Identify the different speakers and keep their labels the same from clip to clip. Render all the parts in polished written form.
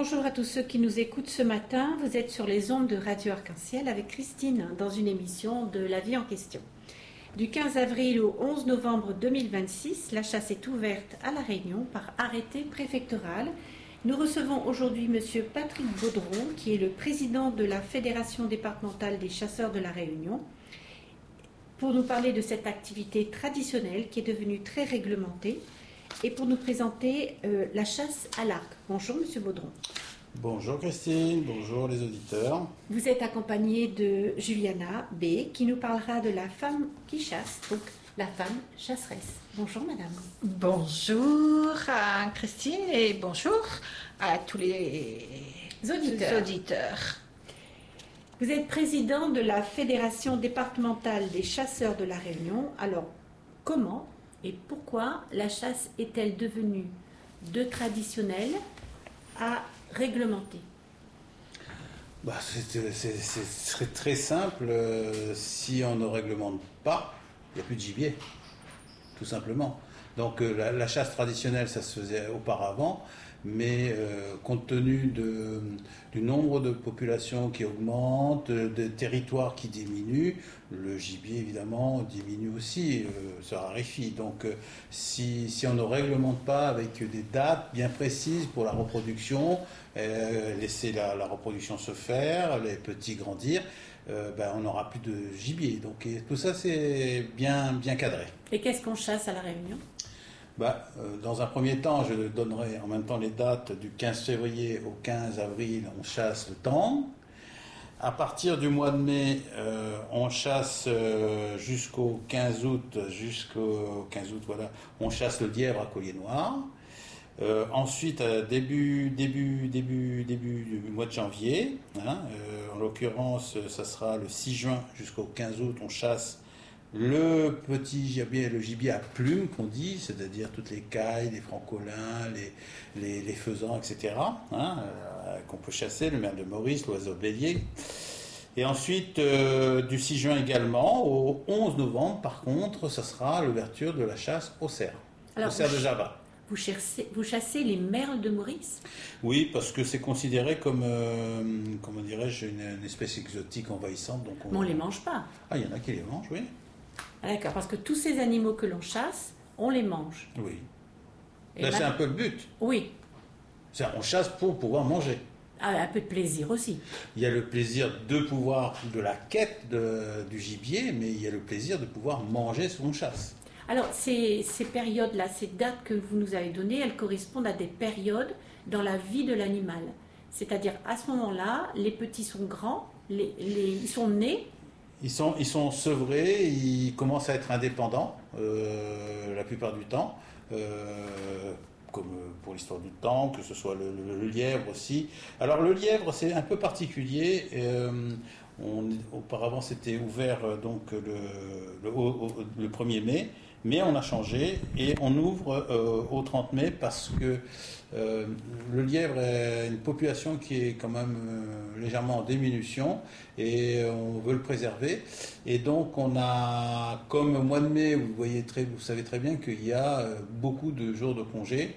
Speaker 1: Bonjour à tous ceux qui nous écoutent ce matin. Vous êtes sur les ondes de Radio Arc-en-Ciel avec Christine dans une émission de La vie en question. Du 15 avril au 11 novembre 2026, la chasse est ouverte à La Réunion par arrêté préfectoral. Nous recevons aujourd'hui Monsieur Patrick Baudron, qui est le président de la Fédération départementale des chasseurs de La Réunion, pour nous parler de cette activité traditionnelle qui est devenue très réglementée et pour nous présenter la chasse à l'arc. Bonjour Monsieur Baudron.
Speaker 2: Bonjour Christine, bonjour les auditeurs.
Speaker 1: Vous êtes accompagné de Juliana B, qui nous parlera de la femme qui chasse, donc la femme chasseresse. Bonjour madame.
Speaker 3: Bonjour à Christine et bonjour à tous les auditeurs.
Speaker 1: Vous êtes président de la Fédération départementale des chasseurs de La Réunion. Alors, comment et pourquoi la chasse est-elle devenue de traditionnelle à réglementée?
Speaker 2: Ce serait très simple. Si on ne réglemente pas, il n'y a plus de gibier, tout simplement. Donc la chasse traditionnelle, ça se faisait auparavant, mais compte tenu du nombre de populations qui augmente, des territoires qui diminuent, le gibier évidemment diminue aussi, se raréfie. Donc si on ne réglemente pas avec des dates bien précises pour la reproduction, laisser la reproduction se faire, les petits grandir, on n'aura plus de gibier. Donc tout ça c'est bien cadré.
Speaker 1: Et qu'est-ce qu'on chasse à La Réunion ?
Speaker 2: Dans un premier temps, je donnerai en même temps les dates du 15 février au 15 avril, on chasse le tang. À partir du mois de mai, on chasse jusqu'au 15 août, voilà, on chasse le lièvre à collier noir. Ensuite, début du mois de janvier, en l'occurrence, ça sera le 6 juin jusqu'au 15 août, on chasse le petit gibier, le gibier à plumes qu'on dit, c'est-à-dire toutes les cailles, les francolins, les faisans, etc., qu'on peut chasser, le merle de Maurice, l'oiseau bélier. Et ensuite, du 6 juin également, au 11 novembre, par contre, ça sera l'ouverture de la chasse au cerf, au cerf de Java.
Speaker 1: Vous chassez les merles de Maurice ?
Speaker 2: Oui, parce que c'est considéré comme, comment dirais-je, une espèce exotique envahissante. Donc
Speaker 1: Mais on ne les mange pas.
Speaker 2: Ah, il y en a qui les mangent, oui.
Speaker 1: Ah, d'accord, parce que tous ces animaux que l'on chasse, on les mange.
Speaker 2: Oui. C'est un peu le but.
Speaker 1: Oui.
Speaker 2: On chasse pour pouvoir manger.
Speaker 1: Ah, un peu de plaisir aussi.
Speaker 2: Il y a le plaisir de la quête du gibier, mais il y a le plaisir de pouvoir manger ce qu'on chasse.
Speaker 1: Alors, ces périodes-là, ces dates que vous nous avez données, elles correspondent à des périodes dans la vie de l'animal. C'est-à-dire, à ce moment-là, les petits sont grands, ils sont nés.
Speaker 2: Ils sont sevrés, ils commencent à être indépendants la plupart du temps, comme pour l'histoire du temps, que ce soit le lièvre aussi. Alors le lièvre, c'est un peu particulier. Auparavant, c'était ouvert donc le 1er mai, mais on a changé et on ouvre au 30 mai parce que le lièvre est une population qui est quand même légèrement en diminution et on veut le préserver. Et donc on a, comme au mois de mai, vous savez très bien qu'il y a beaucoup de jours de congé,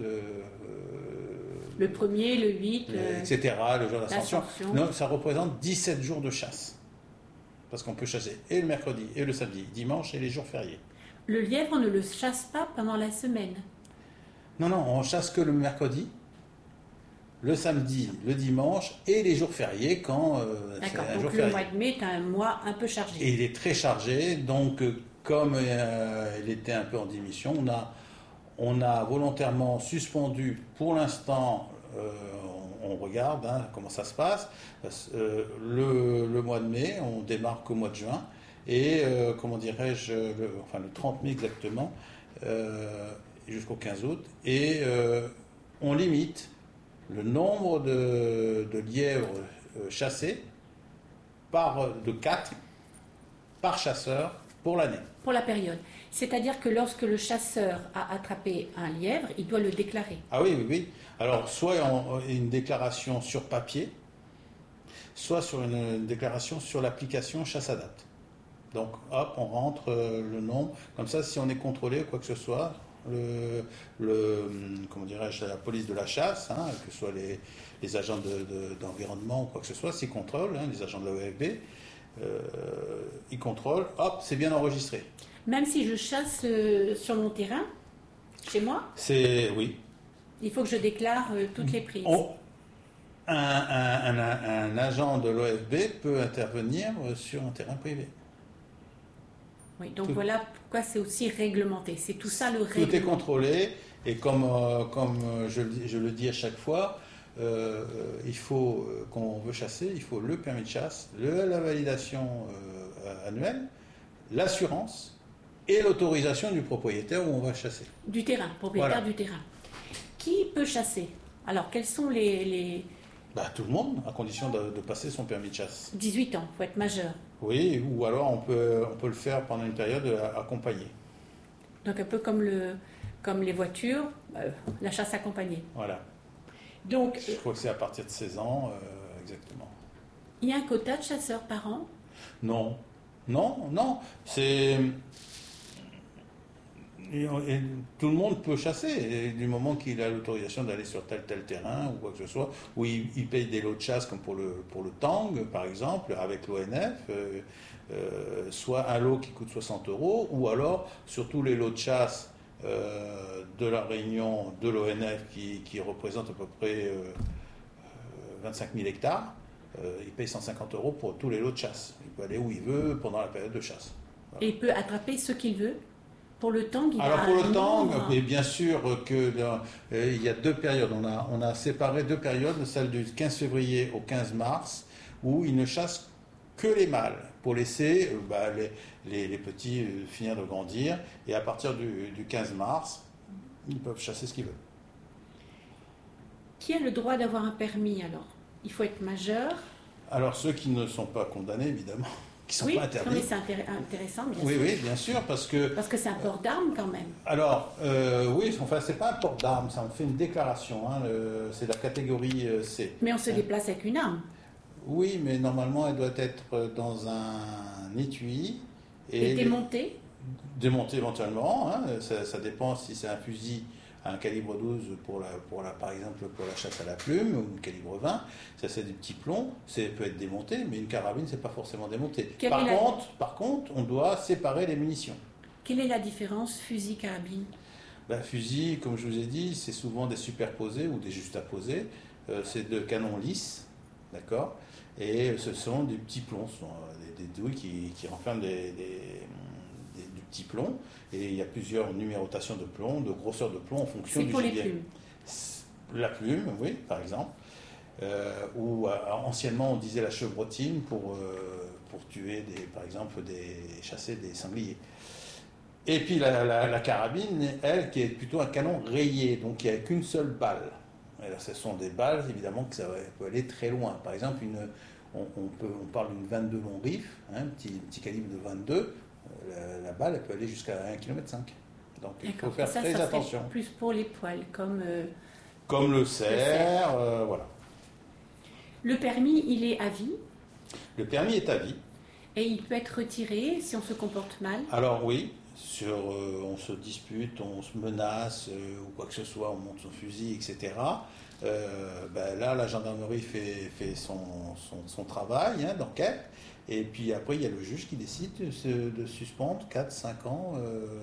Speaker 1: le 1er, le 8,
Speaker 2: etc., le jour d'Ascension. Donc ça représente 17 jours de chasse. Parce qu'on peut chasser et le mercredi, et le samedi, dimanche et les jours fériés.
Speaker 1: Le lièvre, on ne le chasse pas pendant la semaine.
Speaker 2: Non, on chasse que le mercredi, le samedi, le dimanche et les jours fériés quand
Speaker 1: c'est un jour férié. Le mois de mai est un mois un peu chargé.
Speaker 2: Et il est très chargé, donc comme il était un peu en diminution, on a volontairement suspendu pour l'instant, on regarde comment ça se passe, le mois de mai, on démarre qu'au mois de juin, et le 30 mai exactement, jusqu'au 15 août, et on limite le nombre de lièvres chassés de 4 par chasseur pour l'année.
Speaker 1: Pour la période. C'est-à-dire que lorsque le chasseur a attrapé un lièvre, il doit le déclarer.
Speaker 2: Ah oui. Alors, soit une déclaration sur papier, soit sur une déclaration sur l'application chasse à date. Donc, hop, on rentre le nombre. Comme ça, si on est contrôlé ou quoi que ce soit, comment dirais-je, la police de la chasse, hein, que ce soit les agents d'environnement ou quoi que ce soit, s'ils contrôlent, hein, les agents de la OFB, ils contrôlent, hop, c'est bien enregistré.
Speaker 1: Même si je chasse sur mon terrain, chez moi,
Speaker 2: oui.
Speaker 1: Il faut que je déclare toutes les prises.
Speaker 2: Un agent de l'OFB peut intervenir sur un terrain privé.
Speaker 1: Oui, donc voilà pourquoi c'est aussi réglementé. C'est tout ça le règlement.
Speaker 2: Tout est contrôlé et comme je le dis à chaque fois, il faut, quand on veut chasser, il faut le permis de chasse, la validation annuelle, l'assurance et l'autorisation du propriétaire où on va chasser.
Speaker 1: Du terrain, propriétaire
Speaker 2: voilà.
Speaker 1: Du terrain. Qui peut chasser? Alors, quels sont les...
Speaker 2: Tout le monde, à condition de passer son permis de chasse.
Speaker 1: 18 ans, il faut être majeur.
Speaker 2: Oui, ou alors on peut le faire pendant une période accompagnée.
Speaker 1: Donc un peu comme les voitures, la chasse accompagnée.
Speaker 2: Voilà.
Speaker 1: Donc,
Speaker 2: je crois que c'est à partir de 16 ans, exactement.
Speaker 1: Il y a un quota de chasseurs par an?
Speaker 2: Non. C'est... Et tout le monde peut chasser, et du moment qu'il a l'autorisation d'aller sur tel terrain ou quoi que ce soit, où il paye des lots de chasse comme pour le tang par exemple avec l'ONF, soit un lot qui coûte 60 €, ou alors sur tous les lots de chasse de la Réunion de l'ONF qui représente à peu près 25 000 hectares, il paye 150 € pour tous les lots de chasse. Il peut aller où il veut pendant la période de chasse. Voilà.
Speaker 1: Et il peut attraper ce qu'il veut. Pour le tang,
Speaker 2: alors pour le tang, mais bien sûr qu'il y a deux périodes. On a séparé deux périodes, celle du 15 février au 15 mars, où ils ne chassent que les mâles, pour laisser les petits finir de grandir. Et à partir du 15 mars, ils peuvent chasser ce qu'ils veulent.
Speaker 1: Qui a le droit d'avoir un permis alors? Il faut être majeur?
Speaker 2: Alors ceux qui ne sont pas condamnés, évidemment. Qui sont pas interdits.
Speaker 1: Oui, c'est intéressant, bien sûr.
Speaker 2: Oui, bien sûr, parce que
Speaker 1: c'est un port d'armes quand même.
Speaker 2: Alors, oui, enfin, c'est pas un port d'armes, ça, on fait une déclaration, hein, c'est la catégorie C.
Speaker 1: Mais on se déplace avec une arme.
Speaker 2: Oui, mais normalement, elle doit être dans un étui.
Speaker 1: Et démontée?
Speaker 2: Démontée éventuellement, hein, ça dépend si c'est un fusil à un calibre 12 par exemple pour la chasse à la plume, ou un calibre 20, ça c'est des petits plombs, ça peut être démonté, mais une carabine c'est pas forcément démonté. Par contre, on doit séparer les munitions.
Speaker 1: Quelle est la différence fusil-carabine?
Speaker 2: Fusil, comme je vous ai dit, c'est souvent des superposés ou des juxtaposés, c'est de canons lisses, d'accord, et ce sont des petits plombs, ce sont des douilles qui renferment du petit plomb, et il y a plusieurs numérotations de plomb, de grosseur de plomb en fonction du gibier.
Speaker 1: C'est pour les plumes.
Speaker 2: La plume, oui, par exemple. Ou anciennement on disait la chevrotine pour tuer par exemple chasser des sangliers. Et puis la carabine, elle, qui est plutôt un canon rayé, donc il n'y a qu'une seule balle. Alors, ce sont des balles, évidemment, que ça peut aller très loin. Par exemple, on parle d'une 22 long rifle, un petit calibre de 22. La balle, elle peut aller jusqu'à 1,5 km. Donc il faut faire très attention.
Speaker 1: Plus pour les poils, comme
Speaker 2: le cerf, voilà.
Speaker 1: Le permis, il est à vie?
Speaker 2: Le permis est à vie.
Speaker 1: Et il peut être retiré si on se comporte mal?
Speaker 2: Alors oui, on se dispute, on se menace, ou quoi que ce soit, on monte son fusil, etc. Là, la gendarmerie fait son travail d'enquête. Et puis après, il y a le juge qui décide de suspendre 4-5 ans.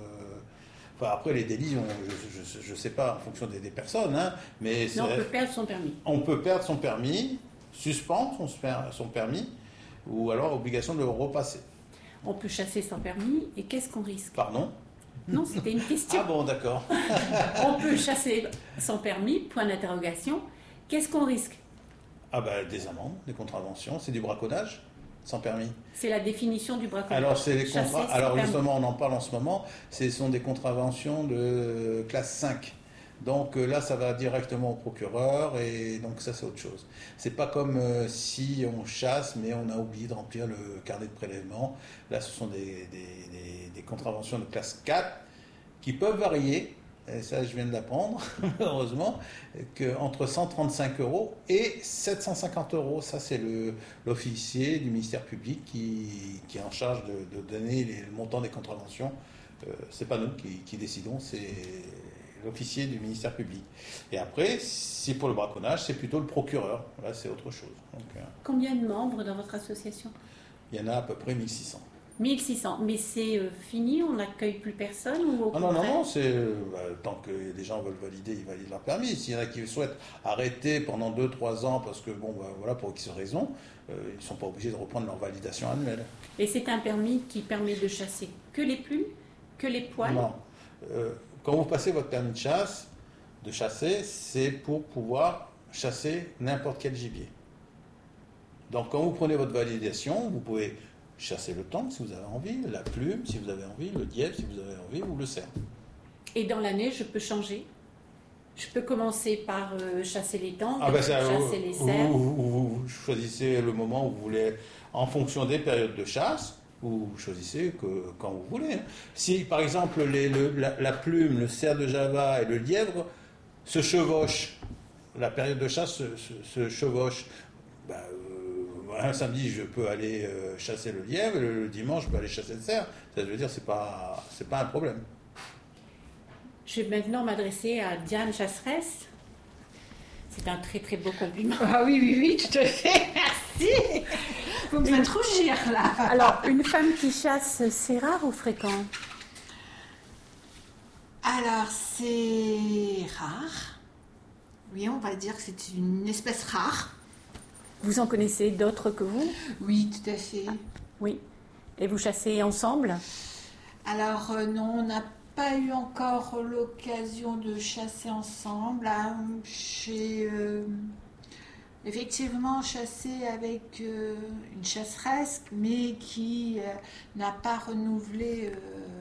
Speaker 2: Après, les délits, je ne sais pas, en fonction des personnes. Mais
Speaker 1: on peut perdre son permis.
Speaker 2: On peut perdre son permis, suspendre son permis, ou alors obligation de le repasser.
Speaker 1: On peut chasser sans permis, et qu'est-ce qu'on risque?
Speaker 2: Pardon?
Speaker 1: Non, c'était une question.
Speaker 2: Ah bon, d'accord.
Speaker 1: On peut chasser sans permis, point d'interrogation. Qu'est-ce qu'on risque?
Speaker 2: Des amendes, des contraventions, c'est du braconnage. Sans permis.
Speaker 1: C'est la définition du braconnage.
Speaker 2: Alors, justement, on en parle en ce moment, ce sont des contraventions de classe 5. Donc là, ça va directement au procureur, et donc ça, c'est autre chose. C'est pas comme si on chasse, mais on a oublié de remplir le carnet de prélèvement. Là, ce sont des contraventions de classe 4 qui peuvent varier. Et ça, je viens de l'apprendre, heureusement, entre 135 € et 750 €. Ça, c'est l'officier du ministère public qui est en charge de donner le montant des contraventions c'est pas nous qui décidons, c'est l'officier du ministère public. Et après, si pour le braconnage, c'est plutôt le procureur. Là, c'est autre chose. Donc,
Speaker 1: combien de membres dans votre association?
Speaker 2: il y en a à peu près 1600.
Speaker 1: 1600, mais c'est fini, on n'accueille plus personne ou au
Speaker 2: Non,
Speaker 1: contraire?
Speaker 2: c'est tant que les gens veulent valider, ils valident leur permis. S'il y en a qui souhaitent arrêter pendant 2-3 ans parce que, voilà, pour X raisons, ils ne sont pas obligés de reprendre leur validation annuelle.
Speaker 1: Et c'est un permis qui permet de chasser que les plumes, que les poils?
Speaker 2: Non. Quand vous passez votre permis de chasser, c'est pour pouvoir chasser n'importe quel gibier. Donc quand vous prenez votre validation, vous pouvez chasser le thon si vous avez envie, la plume si vous avez envie, le lièvre si vous avez envie, ou le cerf.
Speaker 1: Et dans l'année, je peux changer? Je peux commencer par chasser les thons, chasser les cerfs?
Speaker 2: Vous choisissez le moment où vous voulez, en fonction des périodes de chasse, vous choisissez quand vous voulez. Si par exemple la plume, le cerf de Java et le lièvre se chevauchent, la période de chasse se chevauche, un samedi je peux aller chasser le lièvre, le dimanche je peux aller chasser le cerf. Ça veut dire c'est pas un problème.
Speaker 1: Je vais maintenant m'adresser à Diane Chasseresse. C'est un très très beau compliment.
Speaker 3: Ah oui, tout à fait, merci. Vous me faites rougir là.
Speaker 1: Alors, une femme qui chasse, c'est rare ou fréquent?
Speaker 3: Alors, c'est rare. Oui, on va dire que c'est une espèce rare.
Speaker 1: Vous en connaissez d'autres que vous?
Speaker 3: Oui, tout à fait.
Speaker 1: Oui. Et vous chassez ensemble?
Speaker 3: Alors, non, on n'a pas eu encore l'occasion de chasser ensemble. J'ai effectivement chassé avec une chasseresse, mais qui n'a pas renouvelé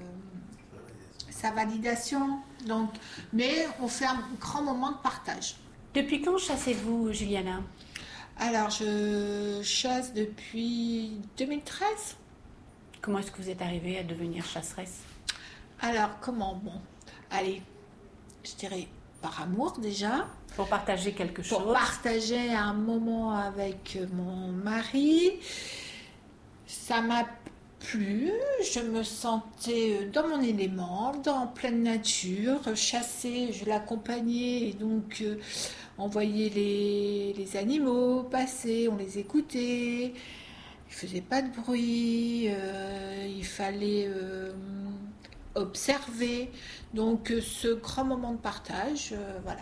Speaker 3: sa validation. Donc, mais on fait un grand moment de partage.
Speaker 1: Depuis quand chassez-vous, Juliana?
Speaker 3: Alors, je chasse depuis 2013.
Speaker 1: Comment est-ce que vous êtes arrivée à devenir chasseresse?
Speaker 3: Alors, comment? Bon, allez, je dirais par amour déjà.
Speaker 1: Pour partager quelque chose?
Speaker 3: Pour partager un moment avec mon mari. Ça m'a plu, je me sentais dans mon élément, en pleine nature, chasser, je l'accompagnais et donc on voyait les animaux passer, on les écoutait, il ne faisait pas de bruit, il fallait observer. Donc ce grand moment de partage, voilà,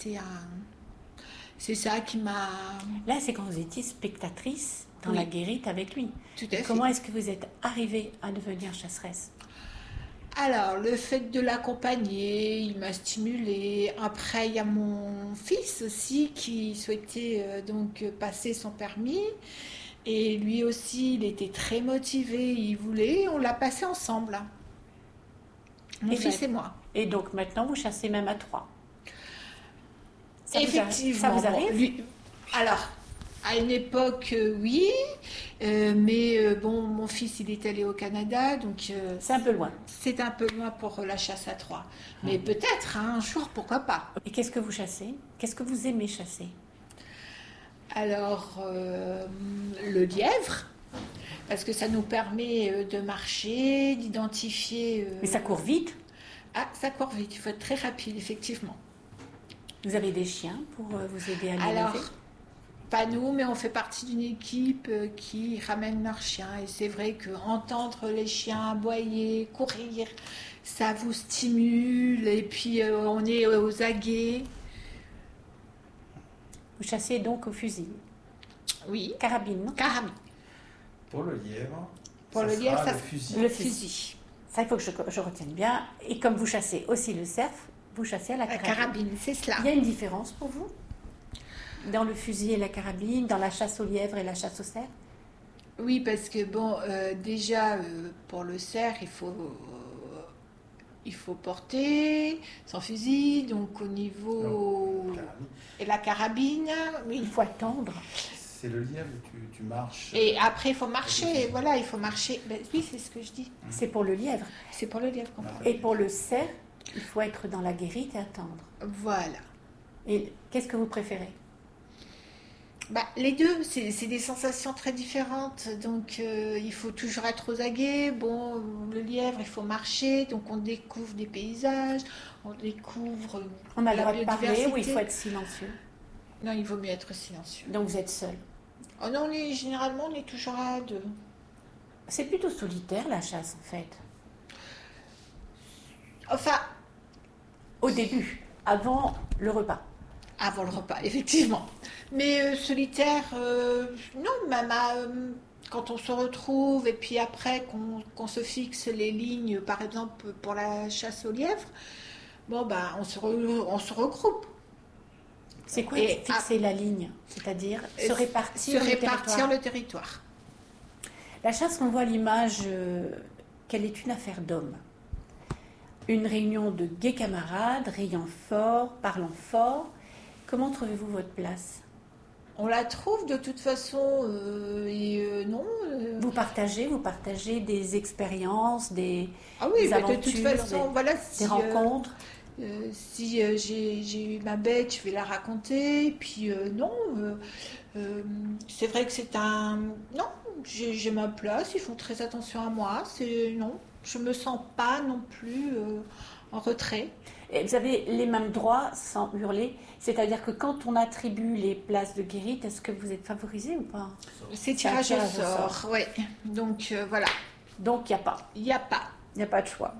Speaker 3: c'est ça qui m'a...
Speaker 1: Là, c'est quand vous étiez spectatrice dans la guérite avec lui.
Speaker 3: Tout à fait.
Speaker 1: Comment est-ce que vous êtes arrivée à devenir chasseresse?
Speaker 3: Alors, le fait de l'accompagner, il m'a stimulée. Après, il y a mon fils aussi qui souhaitait donc passer son permis. Et lui aussi, il était très motivé, il voulait. On l'a passé ensemble. Mon fils et moi.
Speaker 1: Et donc maintenant, vous chassez même à 3.
Speaker 3: Effectivement.
Speaker 1: Ça vous arrive?
Speaker 3: Alors, à une époque, oui. Mais mon fils, il est allé au Canada, donc...
Speaker 1: c'est un peu loin.
Speaker 3: C'est un peu loin pour la chasse à 3. Mais peut-être, un jour, pourquoi pas.
Speaker 1: Et qu'est-ce que vous chassez? Qu'est-ce que vous aimez chasser?
Speaker 3: Alors, le lièvre, parce que ça nous permet de marcher, d'identifier...
Speaker 1: Mais ça court vite?
Speaker 3: Ah, ça court vite, il faut être très rapide, effectivement.
Speaker 1: Vous avez des chiens pour vous aider à les
Speaker 3: Alors,
Speaker 1: lever?
Speaker 3: pas nous, mais on fait partie d'une équipe qui ramène leurs chiens. Et c'est vrai qu'entendre les chiens aboyer, courir, ça vous stimule. Et puis, on est aux aguets.
Speaker 1: Vous chassez donc au fusil?
Speaker 3: Oui.
Speaker 1: Carabine, non?
Speaker 3: Carabine.
Speaker 2: Pour le lièvre,
Speaker 3: ça
Speaker 2: le fusil.
Speaker 1: Le fusil. Ça, il faut que je retienne bien. Et comme vous chassez aussi le cerf, vous chassez à la carabine.
Speaker 3: Carabine, c'est cela.
Speaker 1: Il y a une différence pour vous dans le fusil et la carabine, dans la chasse au lièvre et la chasse au cerf?
Speaker 3: Oui, parce que déjà, pour le cerf, il faut porter son fusil, donc au niveau... Et la carabine, oui.
Speaker 1: Il faut attendre.
Speaker 2: C'est le lièvre où tu marches.
Speaker 3: Et après, il faut marcher, voilà, il faut marcher. Ben, oui, c'est ce que je dis.
Speaker 1: C'est pour le lièvre.
Speaker 3: C'est pour le lièvre qu'on parle.
Speaker 1: Et pour le cerf, il faut être dans la guérite et attendre.
Speaker 3: Voilà.
Speaker 1: Et qu'est-ce que vous préférez?
Speaker 3: Les deux, c'est des sensations très différentes. Donc, il faut toujours être aux aguets. Bon, le lièvre, il faut marcher. Donc, on découvre des paysages, on découvre
Speaker 1: On a le
Speaker 3: la
Speaker 1: droit de parler
Speaker 3: biodiversité.
Speaker 1: ou il faut être silencieux?
Speaker 3: Non, il vaut mieux être silencieux.
Speaker 1: Donc vous êtes seul.
Speaker 3: Oh non, généralement, on est toujours à deux.
Speaker 1: C'est plutôt solitaire la chasse en fait.
Speaker 3: Enfin,
Speaker 1: Au début, avant le repas.
Speaker 3: avant le repas, effectivement. Mais solitaire, non, même quand on se retrouve et puis après qu'on se fixe les lignes, par exemple pour la chasse au lièvre, bon, on se regroupe.
Speaker 1: C'est quoi
Speaker 3: Et
Speaker 1: fixer la ligne? C'est-à-dire se répartir
Speaker 3: le territoire.
Speaker 1: La chasse, on voit l'image qu'elle est une affaire d'hommes. Une réunion de gais camarades, riant fort, parlant fort. Comment trouvez-vous votre place?
Speaker 3: On la trouve de toute façon, non.
Speaker 1: Vous partagez des expériences, des
Speaker 3: de toute
Speaker 1: aventures,
Speaker 3: façon,
Speaker 1: des rencontres.
Speaker 3: Si j'ai eu ma bête, je vais la raconter. Et puis non, c'est vrai que c'est un... Non, j'ai ma place, ils font très attention à moi. Non, je me sens pas non plus en retrait.
Speaker 1: Et vous avez les mêmes droits sans hurler. C'est-à-dire que quand on attribue les places de guérite, est-ce que vous êtes favorisé ou pas?
Speaker 3: C'est tirage au sort, oui. Donc voilà.
Speaker 1: Donc il n'y a pas.
Speaker 3: Il n'y a pas.
Speaker 1: Il n'y a pas de choix.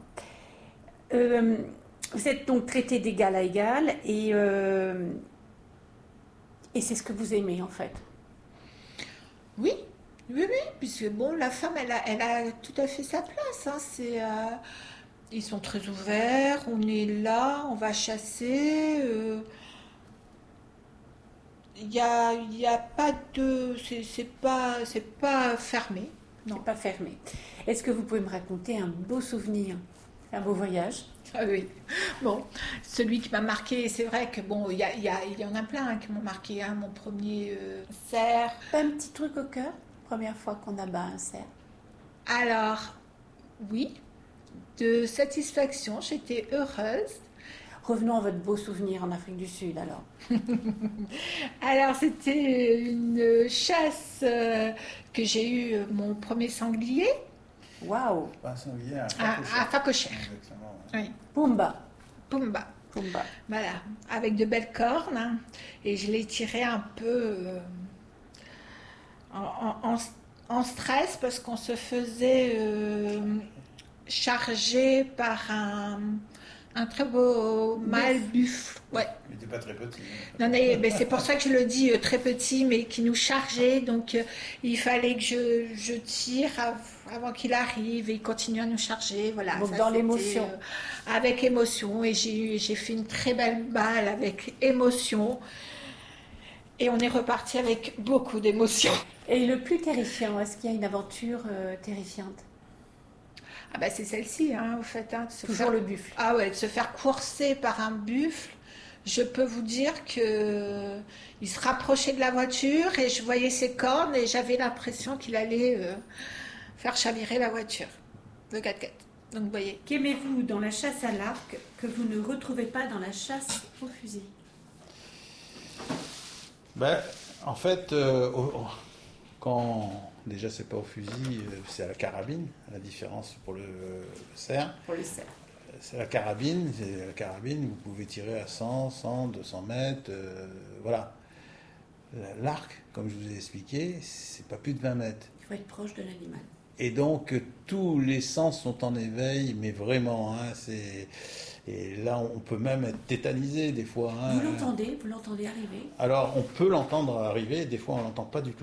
Speaker 1: Vous êtes donc traité d'égal à égal et c'est ce que vous aimez en fait.
Speaker 3: Oui, puisque bon, la femme, elle a tout à fait sa place. Hein. Ils sont très ouverts, on est là, on va chasser. Il y a pas de... C'est pas fermé. Non.
Speaker 1: C'est pas fermé. Est-ce que vous pouvez me raconter un beau souvenir, un beau voyage?
Speaker 3: Ah oui. Bon, celui qui m'a marqué, c'est vrai que bon, il y en a plein qui m'ont marqué. Hein. Mon premier cerf.
Speaker 1: Pas un petit truc au cœur, première fois qu'on abat un cerf?
Speaker 3: Alors, oui, de satisfaction, j'étais heureuse.
Speaker 1: Revenons à votre beau souvenir en Afrique du Sud alors.
Speaker 3: Alors, c'était une chasse que j'ai eu mon premier sanglier.
Speaker 2: Waouh! Pas un sanglier,
Speaker 3: à Facochère.
Speaker 2: Exactement.
Speaker 3: Oui.
Speaker 1: Pumba.
Speaker 3: Voilà, avec de belles cornes. Hein, et je l'ai tiré un peu en stress parce qu'on se faisait charger par un très beau mâle buffle. Ouais.
Speaker 2: Il n'était pas très petit.
Speaker 3: Non, mais c'est pour ça que je le dis très petit, mais qui nous chargeait. Donc il fallait que je tire avant qu'il arrive et il continue à nous charger. Voilà.
Speaker 1: Donc dans l'émotion.
Speaker 3: Avec émotion. Et j'ai fait une très belle balle avec émotion. Et on est reparti avec beaucoup d'émotion.
Speaker 1: Et le plus terrifiant, est-ce qu'il y a une aventure terrifiante?
Speaker 3: C'est celle-ci, hein, au fait. Hein,
Speaker 1: Toujours le buffle.
Speaker 3: Ah ouais, de se faire courser par un buffle. Je peux vous dire qu'il se rapprochait de la voiture et je voyais ses cornes et j'avais l'impression qu'il allait faire chavirer la voiture, le 4x4. Donc vous voyez.
Speaker 1: Qu'aimez-vous dans la chasse à l'arc que vous ne retrouvez pas dans la chasse au fusil?
Speaker 2: En fait, quand déjà c'est pas au fusil, c'est à la carabine. La différence pour le cerf.
Speaker 1: Pour le cerf.
Speaker 2: C'est la carabine. Vous pouvez tirer à 100, 100, 200 mètres. Voilà. L'arc, comme je vous ai expliqué, c'est pas plus de 20 mètres.
Speaker 1: Il faut être proche de l'animal.
Speaker 2: Et donc tous les sens sont en éveil, mais vraiment, hein, et là on peut même être tétanisé des fois. Hein.
Speaker 1: Vous l'entendez arriver? Alors
Speaker 2: on peut l'entendre arriver, des fois on l'entend pas du tout.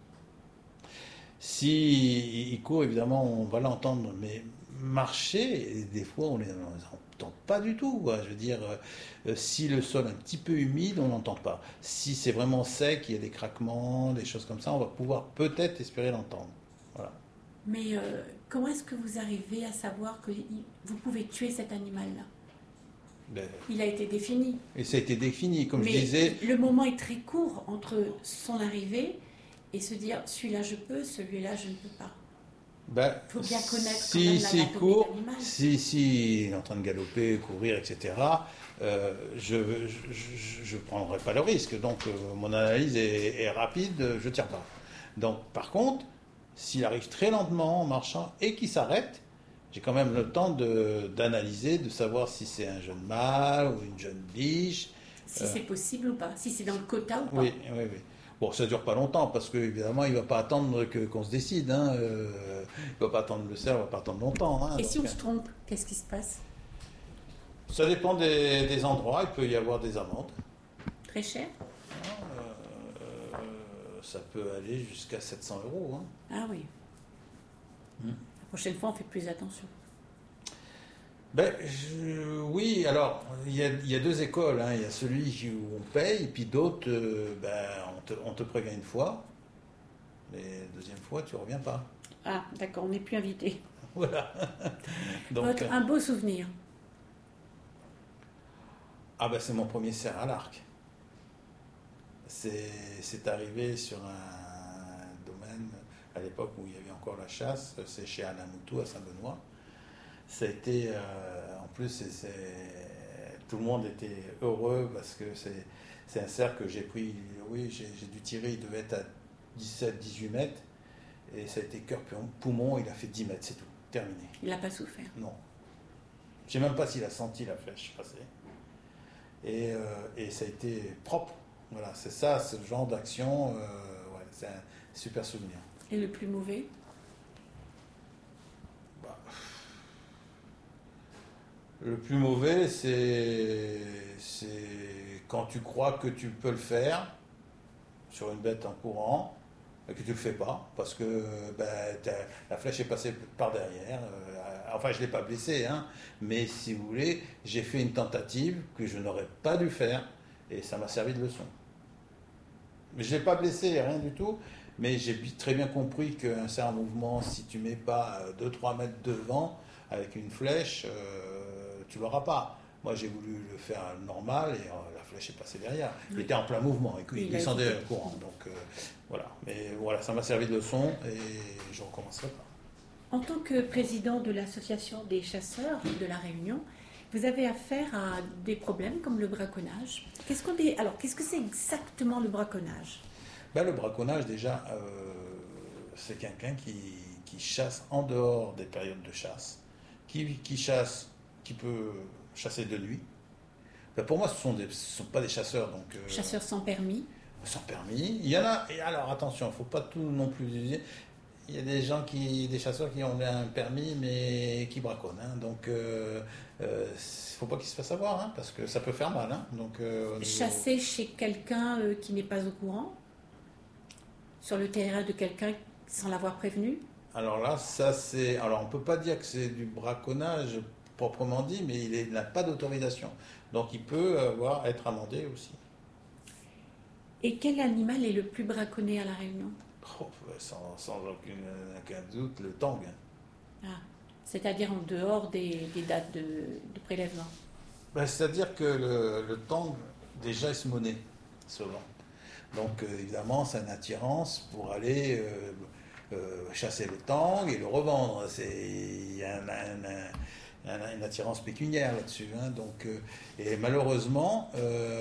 Speaker 2: Si il court, évidemment, on va l'entendre, mais marcher, des fois on les entend pas du tout. Quoi. Je veux dire, si le sol est un petit peu humide, on l'entend pas. Si c'est vraiment sec, il y a des craquements, des choses comme ça, on va pouvoir peut-être espérer l'entendre. Voilà.
Speaker 1: Mais comment est-ce que vous arrivez à savoir que vous pouvez tuer cet animal-là? Il a été défini.
Speaker 2: Et ça a été défini, comme je disais.
Speaker 1: Le moment est très court entre son arrivée et se dire celui-là je peux, celui-là je ne peux pas. Il faut bien connaître
Speaker 2: si il est en train de galoper, courir, etc., je ne prendrai pas le risque. Donc mon analyse est rapide, je ne tire pas. Donc par contre, s'il arrive très lentement en marchant et qu'il s'arrête, j'ai quand même le temps d'analyser, de savoir si c'est un jeune mâle ou une jeune biche.
Speaker 1: Si c'est possible ou pas, si c'est dans le quota ou pas.
Speaker 2: Oui. Bon, ça ne dure pas longtemps parce qu'évidemment, il ne va pas attendre qu'on se décide. Hein. Il ne va pas attendre le cerf, il ne va pas attendre longtemps. Hein.
Speaker 1: Et si on se trompe, qu'est-ce qui se passe?
Speaker 2: Ça dépend des endroits. Il peut y avoir des amendes.
Speaker 1: Très cher?
Speaker 2: Ça peut aller jusqu'à 700 €. Hein.
Speaker 1: Ah oui. La prochaine fois, on fait plus attention.
Speaker 2: Oui, alors, il y a deux écoles. Hein. Il y a celui où on paye, et puis d'autres, on te prévient une fois, mais deuxième fois, tu ne reviens pas.
Speaker 1: Ah, d'accord, on n'est plus invité.
Speaker 2: Voilà. Donc,
Speaker 1: Un beau souvenir.
Speaker 2: C'est mon premier cerf à l'arc. C'est arrivé sur un domaine, à l'époque où il y avait encore la chasse, c'est chez Alain Moutou à Saint-Benoît. Ça a été, en plus, tout le monde était heureux parce que c'est un cerf que j'ai pris, oui, j'ai dû tirer, il devait être à 17-18 mètres, et ça a été cœur-poumon, il a fait 10 mètres, c'est tout, terminé.
Speaker 1: Il n'a pas souffert?
Speaker 2: Non. Je ne sais même pas s'il a senti la flèche passer. Et ça a été propre. Voilà, c'est ça, ce genre d'action, c'est un super souvenir.
Speaker 1: Et le plus mauvais?
Speaker 2: Le plus mauvais, c'est quand tu crois que tu peux le faire sur une bête en courant et que tu ne le fais pas parce que la flèche est passée par derrière. Enfin, je ne l'ai pas blessé, hein, mais si vous voulez, j'ai fait une tentative que je n'aurais pas dû faire et ça m'a servi de leçon. Mais je ne l'ai pas blessé, rien du tout, mais j'ai très bien compris qu'un cerf en mouvement, si tu ne mets pas 2-3 mètres devant avec une flèche, tu ne l'auras pas. Moi, j'ai voulu le faire normal et la flèche est passée derrière. Il était en plein mouvement et il descendait le courant. Donc voilà. Mais voilà, ça m'a servi de leçon et je ne recommencerai pas.
Speaker 1: En tant que président de l'association des chasseurs de La Réunion, vous avez affaire à des problèmes comme le braconnage. Alors, qu'est-ce que c'est exactement le braconnage?
Speaker 2: Le braconnage, déjà, c'est quelqu'un qui chasse en dehors des périodes de chasse, qui peut chasser de nuit. Pour moi, ce ne sont pas des chasseurs.
Speaker 1: Chasseurs sans permis?
Speaker 2: Sans permis. Il y en a, et alors attention, il ne faut pas tout non plus dire. Il y a des chasseurs qui ont un permis mais qui braconnent. Hein. Donc, il ne faut pas qu'ils se fassent avoir, hein, parce que ça peut faire mal. Hein. Donc,
Speaker 1: chasser chez quelqu'un qui n'est pas au courant? Sur le terrain de quelqu'un sans l'avoir prévenu?
Speaker 2: Alors là, alors on ne peut pas dire que c'est du braconnage proprement dit, mais il n'a pas d'autorisation. Donc il peut être amendé aussi.
Speaker 1: Et quel animal est le plus braconné à La Réunion?
Speaker 2: Sans aucun doute, le tang.
Speaker 1: Ah, c'est-à-dire en dehors des dates de prélèvement?
Speaker 2: C'est-à-dire que le tang, déjà, il se monnaie, souvent. Donc, évidemment, c'est une attirance pour aller chasser le tang et le revendre. Il y a une attirance pécuniaire là-dessus. Hein. Donc, et malheureusement,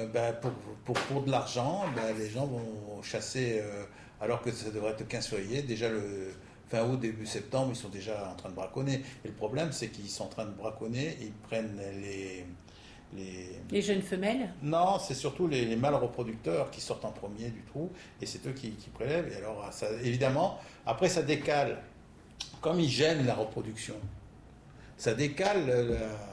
Speaker 2: pour de l'argent, les gens vont chasser... alors que ça devrait être le 15 février, déjà le fin août, début septembre, ils sont déjà en train de braconner. Et le problème, c'est qu'ils sont en train de braconner, ils prennent
Speaker 1: les jeunes femelles?
Speaker 2: Non, c'est surtout les mâles reproducteurs qui sortent en premier du trou, et c'est eux qui prélèvent. Et alors, ça, évidemment, après ça décale, comme ils gênent la reproduction, ça décale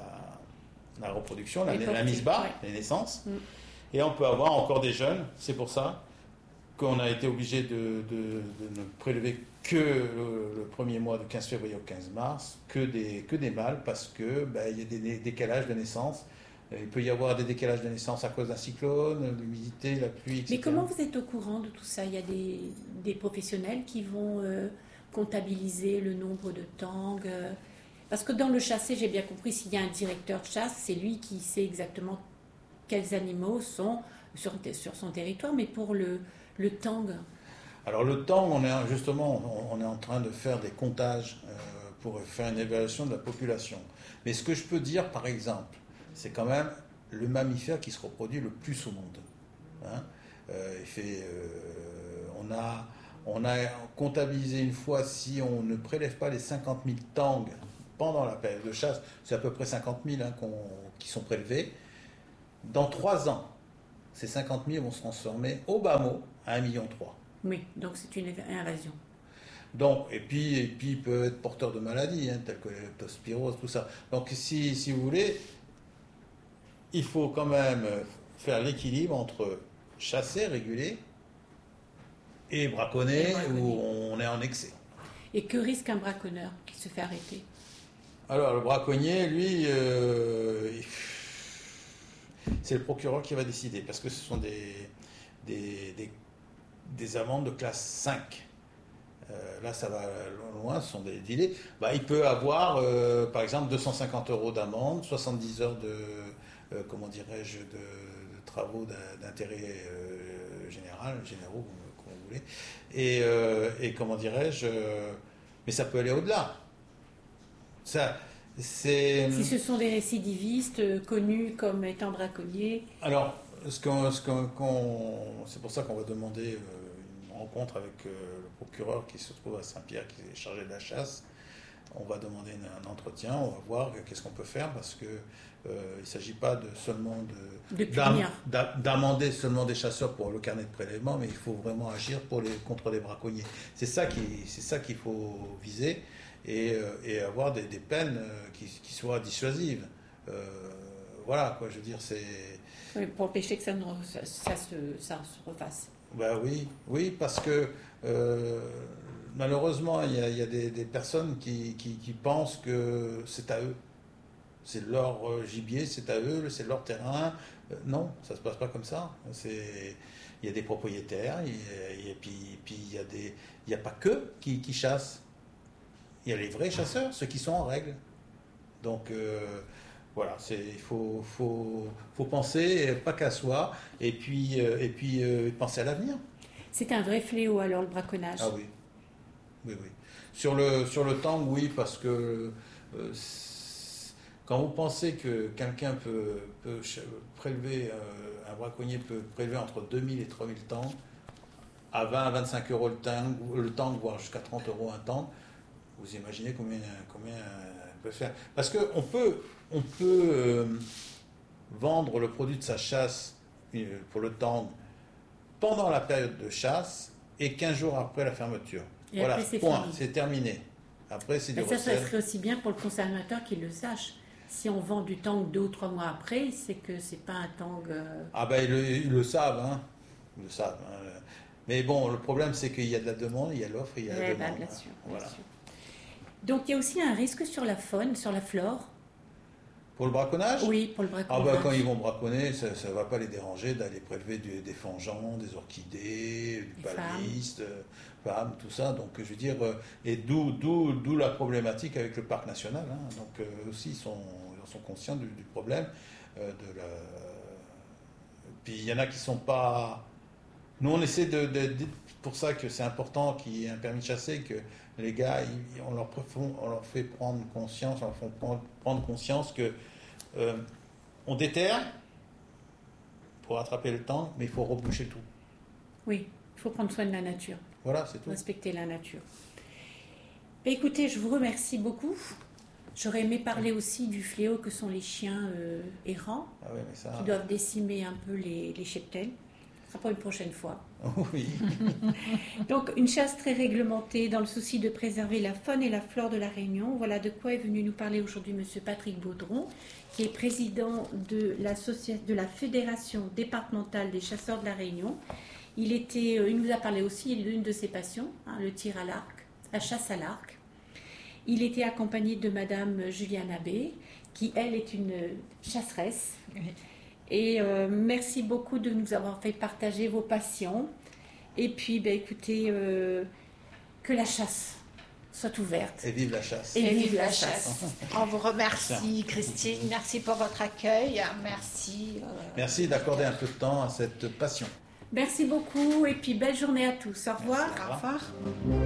Speaker 2: la reproduction, la mise bas, les naissances, et on peut avoir encore des jeunes, c'est pour ça qu'on a été obligé de ne prélever que le premier mois du 15 février au 15 mars, que des mâles, parce que il y a des décalages de naissance. Il peut y avoir des décalages de naissance à cause d'un cyclone, l'humidité, la pluie, etc.
Speaker 1: Mais comment vous êtes au courant de tout ça? Il y a des professionnels qui vont comptabiliser le nombre de tangs parce que dans le chassé, j'ai bien compris, s'il y a un directeur de chasse, c'est lui qui sait exactement quels animaux sont sur son territoire, mais pour le tang.
Speaker 2: Alors le tang, on est en train de faire des comptages pour faire une évaluation de la population. Mais ce que je peux dire, par exemple, c'est quand même le mammifère qui se reproduit le plus au monde. Hein. On a comptabilisé une fois, si on ne prélève pas les 50 000 tangs pendant la période de chasse, c'est à peu près 50 000 qui sont prélevés. Dans 3 ans, ces 50 000 vont se transformer au bas mot à 1,3 million.
Speaker 1: Oui, donc c'est une invasion.
Speaker 2: Donc, et puis il peut être porteur de maladies, telles que la leptospirose, tout ça. Donc si vous voulez, il faut quand même faire l'équilibre entre chasser, réguler, et braconner où on est en excès.
Speaker 1: Et que risque un braconneur qui se fait arrêter? Alors
Speaker 2: le braconnier, lui, c'est le procureur qui va décider, parce que ce sont des amendes de classe 5. Là, ça va loin, ce sont des délais. Il peut avoir, par exemple, 250 € d'amende, 70 heures de travaux d'intérêt généraux, comme vous voulez. Et comment dirais-je, mais ça peut aller au-delà.
Speaker 1: Si ce sont des récidivistes connus comme étant braconniers.
Speaker 2: Alors, c'est pour ça qu'on va demander une rencontre avec le procureur qui se trouve à Saint-Pierre, qui est chargé de la chasse. On va demander un entretien, on va voir qu'est-ce qu'on peut faire, parce que il ne s'agit pas d'amender seulement des chasseurs pour le carnet de prélèvement, mais il faut vraiment agir contre les braconniers. C'est ça qu'il faut viser, et avoir des peines qui soient dissuasives. Voilà, quoi, je veux dire, c'est...
Speaker 1: Oui, pour empêcher que ça se refasse.
Speaker 2: Oui, parce que malheureusement, il y a des personnes qui pensent que c'est à eux. C'est leur gibier, c'est à eux, c'est leur terrain. Non, ça ne se passe pas comme ça. Il y a des propriétaires, et puis il n'y a pas qu'eux qui chassent. Il y a les vrais chasseurs, ceux qui sont en règle. Donc voilà, il faut penser pas qu'à soi, et puis penser à l'avenir.
Speaker 1: C'est un vrai fléau alors, le braconnage.
Speaker 2: Ah oui. Sur le tang, oui, parce que quand vous pensez que quelqu'un peut prélever, un braconnier peut prélever entre 2000 et 3000 tangs, à 20 à 25 € le tang, voire jusqu'à 30 € un tang, vous imaginez combien il peut faire. Parce qu'on peut vendre le produit de sa chasse pour le tang pendant la période de chasse et 15 jours après la fermeture.
Speaker 1: Et
Speaker 2: voilà,
Speaker 1: après,
Speaker 2: point, c'est terminé. Après, c'est du recel.
Speaker 1: Ça serait aussi bien pour le consommateur qu'il le sache. Si on vend du tang 2 ou 3 mois après, c'est que c'est pas un tang...
Speaker 2: Ils le savent, hein. Ils le savent. Mais bon, le problème, c'est qu'il y a de la demande, il y a l'offre, il y a la demande.
Speaker 1: Bien sûr,
Speaker 2: voilà.
Speaker 1: Bien sûr. Donc, il y a aussi un risque sur la faune, sur la flore.
Speaker 2: Pour le braconnage ?
Speaker 1: Oui, pour le braconnage.
Speaker 2: Quand ils vont braconner, ça ne va pas les déranger d'aller prélever des fangeants, des orchidées, du palmiste, femmes, tout ça. Donc, je veux dire, et d'où la problématique avec le parc national. Hein. Donc, aussi, ils sont conscients du problème. Puis, il y en a qui ne sont pas... Nous, on essaie pour ça que c'est important qu'il y ait un permis de chasser, que les gars, on leur fait prendre conscience, que on déterre pour attraper le tang, mais il faut reboucher tout.
Speaker 1: Oui, il faut prendre soin de la nature.
Speaker 2: Voilà, c'est tout.
Speaker 1: Respecter la nature. Écoutez, je vous remercie beaucoup. J'aurais aimé parler aussi du fléau que sont les chiens errants, qui doivent décimer un peu les cheptels. Ce sera pour une prochaine fois.
Speaker 2: Oui.
Speaker 1: Donc, une chasse très réglementée dans le souci de préserver la faune et la flore de la Réunion. Voilà de quoi est venu nous parler aujourd'hui M. Patrick Baudron, qui est président de la Fédération départementale des chasseurs de la Réunion. Il nous a parlé aussi d'une de ses passions, le tir à l'arc, la chasse à l'arc. Il était accompagné de Madame Juliane Abbé, qui, elle, est une chasseresse. Oui. Et merci beaucoup de nous avoir fait partager vos passions. Et puis, écoutez, que la chasse soit ouverte.
Speaker 2: Et vive la chasse.
Speaker 3: Et vive la chasse. On vous remercie, Christine. Merci pour votre accueil. Merci.
Speaker 2: Merci d'accorder un peu de temps à cette passion.
Speaker 1: Merci beaucoup et puis belle journée à tous. Au revoir.
Speaker 3: Merci, au revoir.